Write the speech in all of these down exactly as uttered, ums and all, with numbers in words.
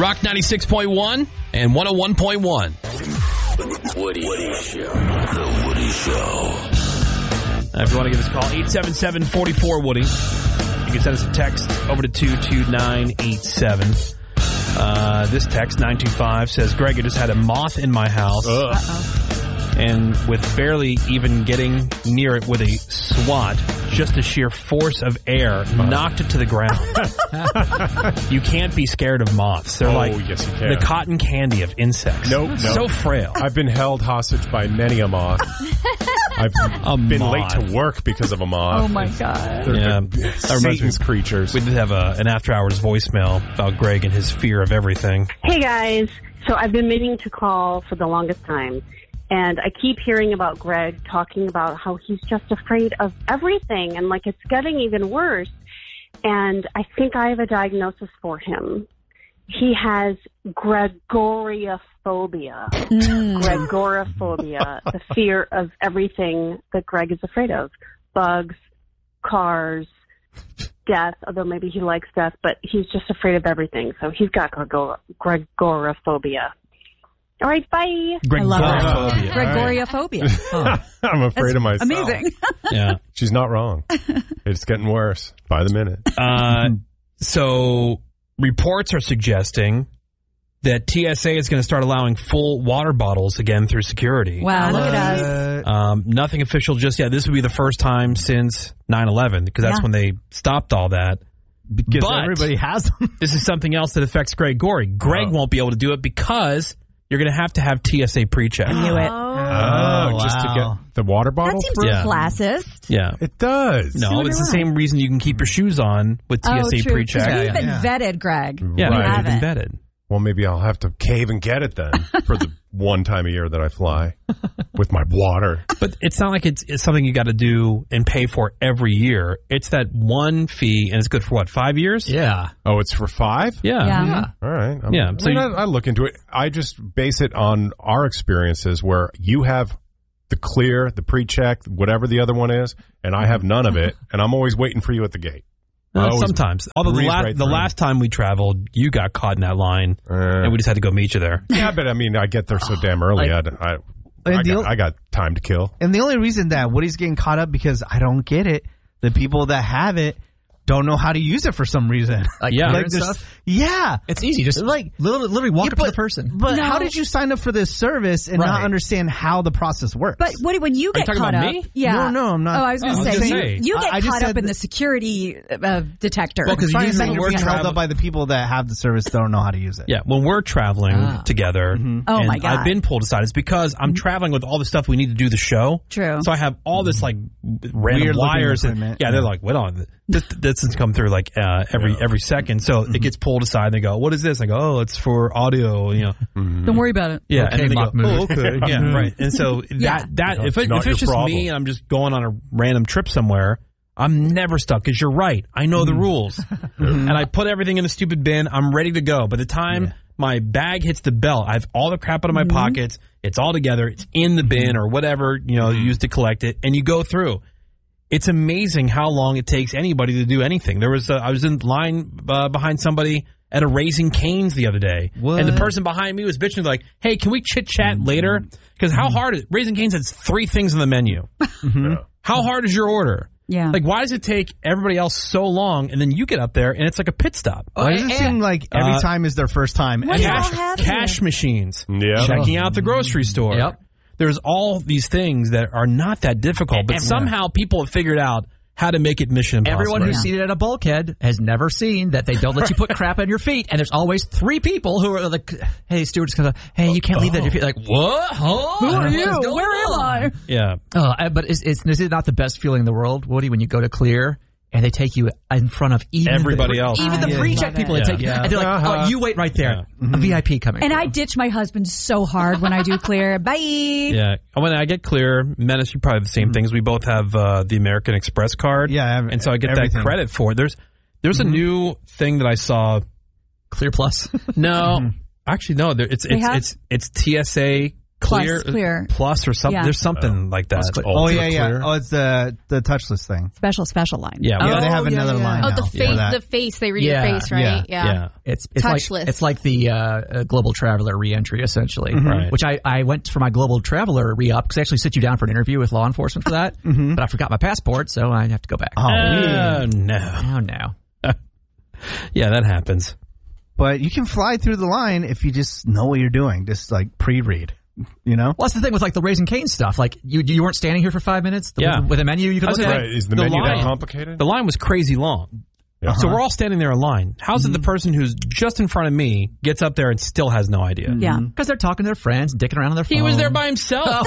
Rock ninety-six point one and one oh one point one. Woody. Woody Show. The Woody Show. Uh, if you want to give us a call, eight seven seven, four four, Woody. You can send us a text over to two two nine eight seven. Uh, this text, nine two five, says, Greg, I just had a moth in my house. Ugh. Uh-oh. And with barely even getting near it with a swat, just a sheer force of air uh-huh. knocked it to the ground. You can't be scared of moths. They're oh, like yes, you can. the cotton candy of insects. Nope, nope. So frail. I've been held hostage by many a moth. I've a been moth. late to work because of a moth. Oh, my God. They're Yeah. Satan's creatures. We did have a, an after-hours voicemail about Greg and his fear of everything. Hey, guys. So I've been meaning to call for the longest time. And I keep hearing about Greg talking about how he's just afraid of everything and like it's getting even worse. And I think I have a diagnosis for him. He has Gregoraphobia. Mm. Gregoraphobia, the fear of everything that Greg is afraid of. Bugs, cars, death, although maybe he likes death, but he's just afraid of everything. So he's got Gregor- Gregoraphobia. All right, bye. Gregoraphobia. Gregoraphobia. Huh. I'm afraid That's of myself. Amazing. Yeah. She's not wrong. It's getting worse by the minute. Uh, so reports are suggesting that T S A is going to start allowing full water bottles again through security. Wow, look at us. Um, nothing official just yet. This would be the first time since nine eleven because that's Yeah. when they stopped all that. Because But everybody has them. This is something else that affects Greg Gorey. Greg Oh. won't be able to do it because you're going to have to have T S A pre-check. I knew it. Oh, just to wow. get the water bottle That seems through? Yeah. classist. Yeah. It does. No, Sooner it's the on. same reason you can keep your shoes on with T S A Oh, true. pre-check. Because Yeah, we've been yeah. vetted, Greg. yeah, Right. we've been haven't. vetted. Well, maybe I'll have to cave and get it then for the one time a year that I fly with my water. But it's not like it's, it's something you got to do and pay for every year. It's that one fee, and it's good for what, five years? Yeah. Oh, it's for five? Yeah. Yeah. Yeah. All right. I'm, Yeah, I, so mean, you- I, I look into it. I just base it on our experiences where you have the clear, the pre-check, whatever the other one is, and I have none of it, and I'm always waiting for you at the gate. I Uh, always sometimes. Although the, breeze last right the through. last time we traveled, you got caught in that line, Uh, and we just had to go meet you there. yeah, but I mean, I get there so damn early. I, Like- I, And I, the got, o- I got time to kill. And the only reason that Woody's getting caught up because I don't get it. The people that have it don't know how to use it for some reason. Like Yeah. clear Like and there's- stuff? Yeah. It's easy. Just Like- like literally, literally walk Yeah, up to the person. But No. how did you sign up for this service and not Right. understand how the process works? But Woody, when you Are you get talking caught about up, me? yeah. No, no, I'm not. Oh, I was going Oh, to I was say, gonna you, say. you I- get I just caught up said in that- the security uh, detector. Well, 'cause Fine, usually you're we're being held travel- up by the people that have the service that don't know how to use it. Yeah, when we're traveling Ah. together, Oh, and my God. I've been pulled aside. It's because I'm traveling with all the stuff we need to do the show. True. So I have all this like random Weird-looking wires. And, equipment. yeah, they're like, wait on, this, this has come through like uh, every every second. So it gets pulled aside. And they go, what is this? I go, oh, it's for audio. You know, Don't worry about it. yeah. Okay, and then they mock go, movie. oh, okay, yeah, right. And so Yeah. that that if, it, Not if it's your just problem. me and I'm just going on a random trip somewhere, I'm never stuck because you're right. I know the rules, and I put everything in the stupid bin. I'm ready to go. By the time my bag hits the belt, I have all the crap out of my pockets. It's all together. It's in the bin or whatever you know you used to collect it, and you go through. It's amazing how long it takes anybody to do anything. There was a, I was in line uh, behind somebody at a Raising Cane's the other day, What? and the person behind me was bitching like, "Hey, can we chit chat later? Because how hard is Raising Cane's has three things on the menu. How hard is your order? Yeah. Like, why does it take everybody else so long, and then you get up there and it's like a pit stop? Why does it seem like every Uh, time is their first time? What do ever? y'all Cash, have cash here? machines, Yeah. checking out the grocery store. Yep. There's all these things that are not that difficult, but And- somehow people have figured out how to make it mission impossible. Everyone who's seated at a bulkhead has never seen that they don't let you put crap on your feet, and there's always three people who are like, "Hey, stewardess comes up. Hey, you can't leave that at your feet." Like, what? Huh? Who are What you? is going Where am on? I? Yeah. Uh, I- but is, is, is it not the best feeling in the world, Woody, when you go to Clear and they take you in front of even Everybody the, else. even I the pre-check love people? it. They take you, Yeah. and they're like, Uh-huh. "Oh, you wait right there, Yeah. a V I P coming." And through." I ditch my husband so hard when I do Clear. Bye. Yeah. When I get Clear, Menace, you probably have the same things. We both have uh, the American Express card. Yeah, I have and so I get everything. that credit for it. There's there's a new thing that I saw. Clear Plus. No, actually, no. There, it's They it's, have? it's it's T S A Clear, Plus, clear. Plus or something. Yeah. There's something like that. Oh yeah, yeah. Clear. Oh, it's the the touchless thing. Special, special line. Yeah, Yeah, well, they have yeah, another yeah. line Oh, now. the for face, that. the face. They read Yeah, your face, right? yeah, yeah. It's it's like Touchless. it's like the uh, uh, Global Traveler reentry essentially, Right. which I, I went for my Global Traveler re-up because they actually sit you down for an interview with law enforcement for that, but I forgot my passport, so I have to go back. Oh, Uh, no. Oh no! Yeah, that happens. But you can fly through the line if you just know what you're doing. Just like pre-read, you know. Well, that's the thing with like the Raising Cane stuff. Like you you weren't standing here for five minutes. The, Yeah. with, with a menu you could I was look at. gonna- Right. Is the, The menu line- that complicated? The line was crazy long. Yeah. So we're all standing there in line. How's it the person who's just in front of me gets up there and still has no idea? Yeah. Because they're talking to their friends, dicking around on their phone. He was there by himself.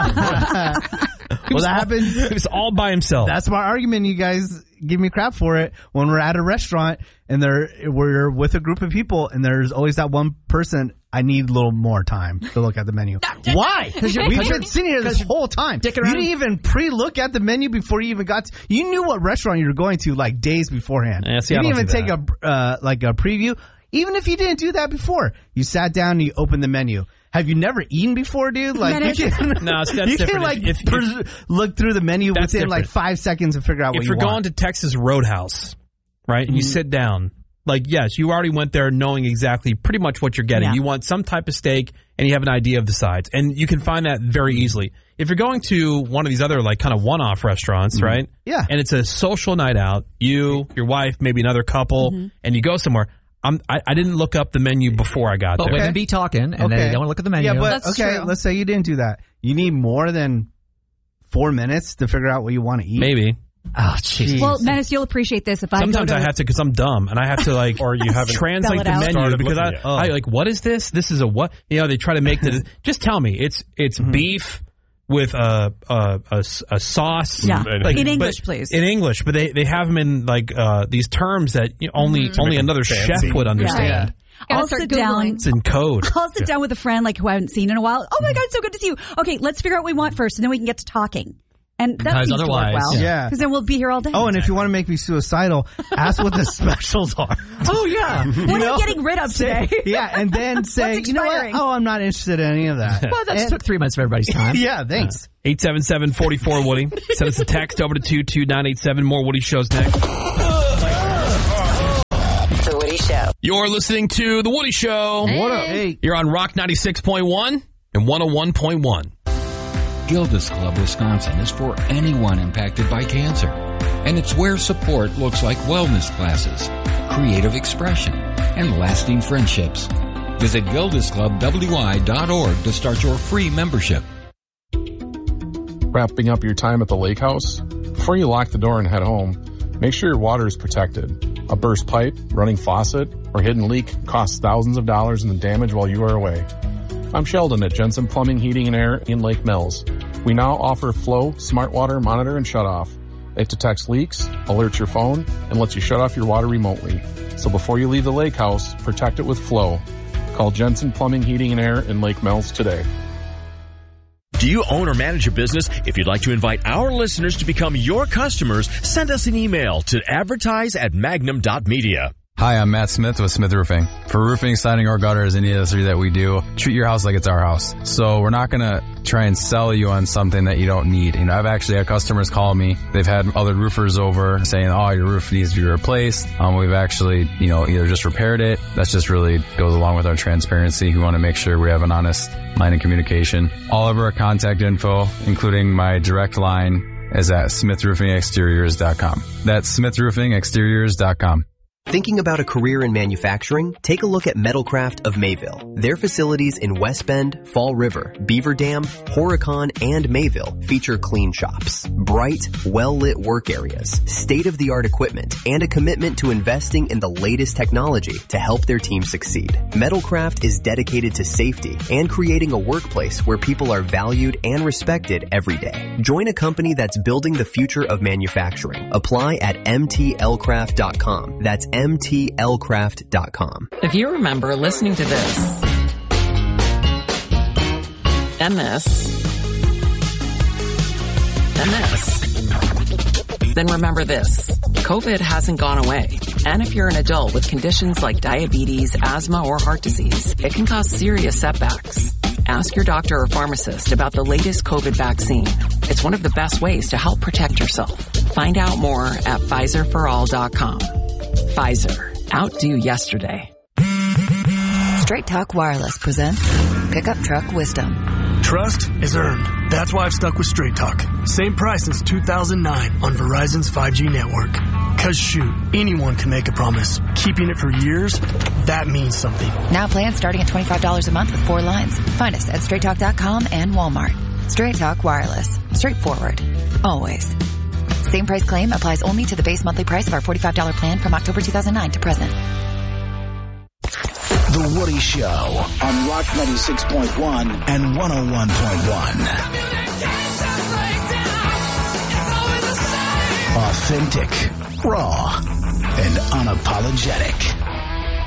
Well, that happens. He was all by himself. That's my argument. You guys give me crap for it when we're at a restaurant and there we're with a group of people and there's always that one person. I need a little more time to look at the menu. Why? Because you're- we've 'cause been you're- sitting here this whole time. dicking You around. didn't even pre-look at the menu before you even got. To, you knew what restaurant you were going to like days beforehand. Yeah, see, you I didn't don't even do take a uh, like a preview. Even if you didn't do that before, you sat down and you opened the menu. Have you never eaten before, dude? Like Menace. you can, No, it's- that's you can different. like If- if- pers- look through the menu That's within like different. five seconds and figure out what if you you're want. going to Texas Roadhouse, right, and you sit down, like, yes, you already went there knowing exactly pretty much what you're getting. Yeah. You want some type of steak, and you have an idea of the sides. And you can find that very easily. If you're going to one of these other, like, kind of one-off restaurants, right? Yeah. And it's a social night out, you, your wife, maybe another couple, and you go somewhere. I'm, I, I didn't look up the menu before I got But there. women be talking, and Okay. they don't want to look at the menu. Yeah, but That's okay, true. let's say you didn't do that. You need more than four minutes to figure out what you want to eat. Maybe. oh, jeez. Well, Menace, you'll appreciate this if I Sometimes go to I have to because I'm dumb and I have to like Or you haven't translate Spell it the out. menu Started because I, looking at it. I like what is this? This is a what? You know, they try to make the. Just tell me it's it's beef with a a, a, a sauce. Yeah. And- In but- English, please. In English, but they, they have them in like uh, these terms that you know, only only Make 'em another fancy. chef would understand. Gotta I'll start sit down. Googling. It's in code. I'll sit down with a friend like who I haven't seen in a while. Oh my God, so good to see you. Okay, let's figure out what we want first, and then we can get to talking. And that Because seems to work otherwise- well. Yeah. Because then we'll be here all day. Oh, and if you want to make me suicidal, ask what the specials are. oh yeah. what you are know? you getting rid of today? Yeah, and then say, What's you know what? expiring? Oh, I'm not interested in any of that. Well, that And- took three minutes of everybody's time. Yeah, thanks. eight seven seven, four four, Woody. Send us a text over to two two nine eight seven. More Woody shows next. The Woody Show. You're listening to The Woody Show. What up? Hey. You're on Rock ninety-six point one and one oh one point one. Gilda's Club Wisconsin is for anyone impacted by cancer. And it's where support looks like wellness classes, creative expression, and lasting friendships. Visit gildas club w i dot org to start your free membership. Wrapping up your time at the lake house? Before you lock the door and head home, make sure your water is protected. A burst pipe, running faucet, or hidden leak costs thousands of dollars in the damage while you are away. I'm Sheldon at Jensen Plumbing, Heating, and Air in Lake Mills. We now offer Flow Smart Water Monitor and Shut Off. It detects leaks, alerts your phone, and lets you shut off your water remotely. So before you leave the lake house, protect it with Flow. Call Jensen Plumbing, Heating, and Air in Lake Mills today. Do you own or manage a business? If you'd like to invite our listeners to become your customers, send us an email to advertise at magnum dot media. Hi, I'm Matt Smith with Smith Roofing. For roofing, siding, or gutters, any of the three that we do, treat your house like it's our house. So we're not going to try and sell you on something that you don't need. You know, I've actually had customers call me. They've had other roofers over saying, oh, your roof needs to be replaced. Um, we've actually, you know, either just repaired it. That's just really goes along with our transparency. We want to make sure we have an honest line of communication. All of our contact info, including my direct line, is at smith roofing exteriors dot com. That's smith roofing exteriors dot com. Thinking about a career in manufacturing? Take a look at Metalcraft of Mayville. Their facilities in West Bend, Fall River, Beaver Dam, Horicon, and Mayville feature clean shops, bright, well-lit work areas, state-of-the-art equipment, and a commitment to investing in the latest technology to help their team succeed. Metalcraft is dedicated to safety and creating a workplace where people are valued and respected every day. Join a company that's building the future of manufacturing. Apply at m t l craft dot com. That's m t l craft dot com. If you remember listening to this and this and this, then remember this. COVID hasn't gone away. And if you're an adult with conditions like diabetes, asthma, or heart disease, it can cause serious setbacks. Ask your doctor or pharmacist about the latest COVID vaccine. It's one of the best ways to help protect yourself. Find out more at Pfizer for all dot com. Pfizer. Outdo yesterday. Straight Talk Wireless presents Pickup Truck Wisdom. Trust is earned. That's why I've stuck with Straight Talk. Same price since two thousand nine on Verizon's five G network. Cause shoot, anyone can make a promise. Keeping it for years, that means something. Now plans starting at twenty-five dollars a month with four lines. Find us at straight talk dot com and Walmart. Straight Talk Wireless. Straightforward. Always. Same price claim applies only to the base monthly price of our forty-five dollars plan from October two thousand nine to present. The Woody Show on Rock ninety-six point one and one oh one point one. Authentic, raw, and unapologetic.